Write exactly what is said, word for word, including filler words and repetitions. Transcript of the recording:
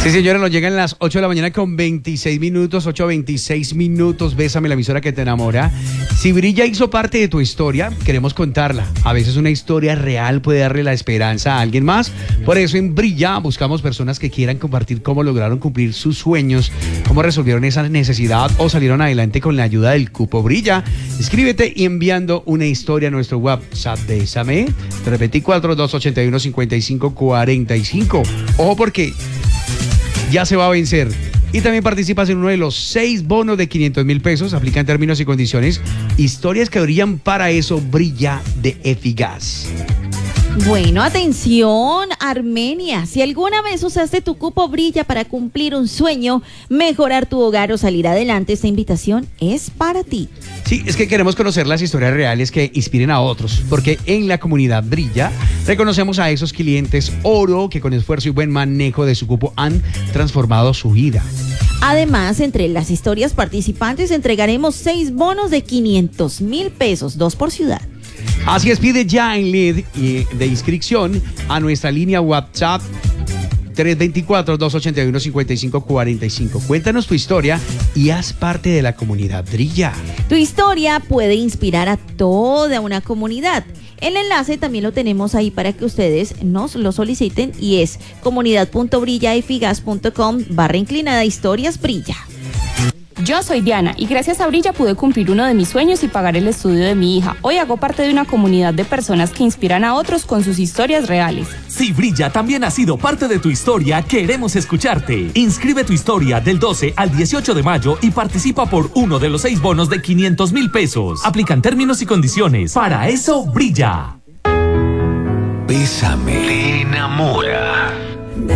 Sí, señora, nos llegan las ocho de la mañana con veintiséis minutos, ocho veintiséis minutos. Bésame, la emisora que te enamora. Si Brilla hizo parte de tu historia, queremos contarla. A veces una historia real puede darle la esperanza a alguien más. Por eso en Brilla buscamos personas que quieran compartir cómo lograron cumplir sus sueños, cómo resolvieron esa necesidad o salieron adelante con la ayuda del Cupo Brilla. Escríbete y enviando una historia a nuestro WhatsApp de Bésame, tres dos cuatro, dos ocho uno, cinco cinco cuatro cinco. Ojo porque ya se va a vencer. Y también participas en uno de los seis bonos de quinientos mil pesos. Aplica en términos y condiciones. Historias que brillan, para eso Brilla de Efigas. Bueno, atención, Armenia. Si alguna vez usaste tu Cupo Brilla para cumplir un sueño, mejorar tu hogar o salir adelante, esta invitación es para ti. Sí, es que queremos conocer las historias reales que inspiren a otros, porque en la comunidad Brilla reconocemos a esos clientes oro que con esfuerzo y buen manejo de su cupo han transformado su vida. Además, entre las historias participantes entregaremos seis bonos de quinientos mil pesos, dos por ciudad. Así es, pide ya en L E D de inscripción a nuestra línea WhatsApp tres dos cuatro, dos ocho uno, cinco cinco cuatro cinco. Cuéntanos tu historia y haz parte de la comunidad Brilla. Tu historia puede inspirar a toda una comunidad. El enlace también lo tenemos ahí para que ustedes nos lo soliciten y es comunidad.brillaefigas.com barra inclinada historias Brilla. Yo soy Diana y gracias a Brilla pude cumplir uno de mis sueños y pagar el estudio de mi hija. Hoy hago parte de una comunidad de personas que inspiran a otros con sus historias reales. Si Brilla también ha sido parte de tu historia, queremos escucharte. Inscribe tu historia del doce al dieciocho de mayo y participa por uno de los seis bonos de quinientos mil pesos. Aplican términos y condiciones. Para eso, Brilla. Bésame. Te enamora.